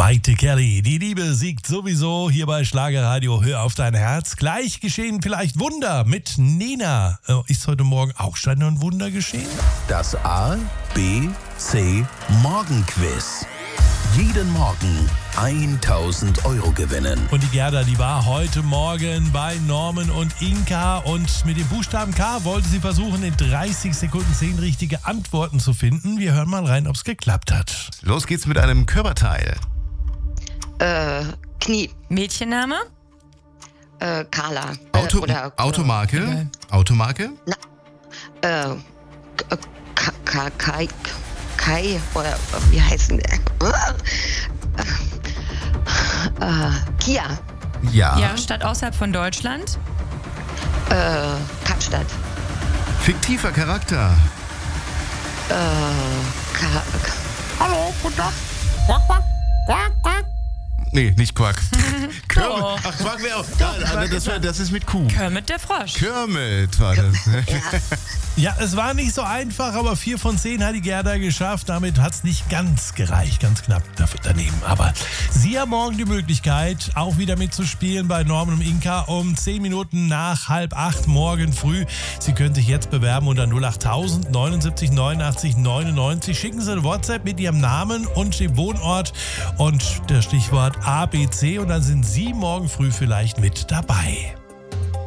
Maite Kelly, die Liebe siegt sowieso hier bei Schlagerradio. Hör auf dein Herz. Gleich geschehen vielleicht Wunder mit Nena. Ist heute Morgen auch schon ein Wunder geschehen? Das A, B, C Morgenquiz. Jeden Morgen 1.000 € gewinnen. Und die Gerda, die war heute Morgen bei Norman und Inka und mit dem Buchstaben K wollte sie versuchen, in 30 Sekunden 10 richtige Antworten zu finden. Wir hören mal rein, ob es geklappt hat. Los geht's mit einem Körperteil. Knie. Mädchenname? Carla. Automarke? Automarke? Kai, oder wie heißen der? Kia. Ja, Stadt außerhalb von Deutschland? Kapstadt. Fiktiver Charakter. Hallo, guten Tag. Nee, nicht Quack. Kermit. Oh. Ach, Quack wäre auch. Das ist mit Q. Kermit der Frosch. Kermit war das. Ja, es war nicht so einfach, aber 4 von 10 hat die Gerda geschafft. Damit hat es nicht ganz gereicht, ganz knapp daneben. Aber Sie haben morgen die Möglichkeit, auch wieder mitzuspielen bei Norman und Inka um 10 Minuten nach 7:30 morgen früh. Sie können sich jetzt bewerben unter 08000 79 89 99. Schicken Sie eine WhatsApp mit Ihrem Namen und dem Wohnort und der Stichwort ABC und dann sind Sie morgen früh vielleicht mit dabei.